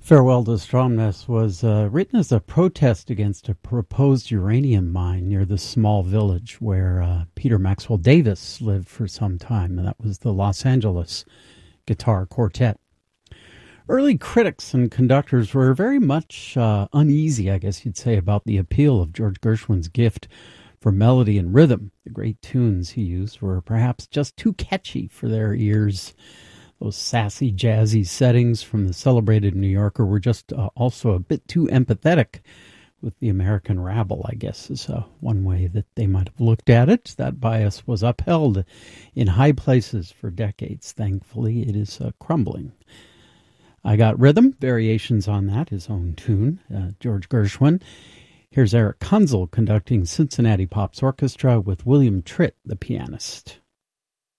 Farewell to Stromness was written as a protest against a proposed uranium mine near the small village where Peter Maxwell Davis lived for some time, and that was the Los Angeles Guitar Quartet. Early critics and conductors were very much uneasy, I guess you'd say, about the appeal of George Gershwin's gift for melody and rhythm. The great tunes he used were perhaps just too catchy for their ears. Those sassy, jazzy settings from the celebrated New Yorker were just also a bit too empathetic with the American rabble, I guess, is one way that they might have looked at it. That bias was upheld in high places for decades. Thankfully, it is crumbling. I Got Rhythm, variations on that, his own tune, George Gershwin. Here's Eric Kunzel conducting Cincinnati Pops Orchestra with William Tritt, the pianist.